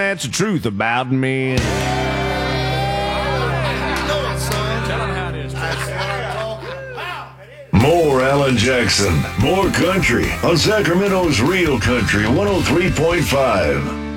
that's the truth about me. More Alan Jackson, more country on Sacramento's Real Country 103.5.